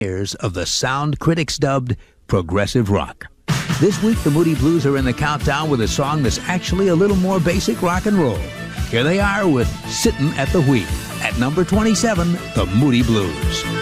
Years of the sound critics dubbed progressive rock. This week, the Moody Blues are in the countdown with a song that's actually a little more basic rock and roll. Here they are with Sittin' at the Wheel. At number 27, the Moody Blues.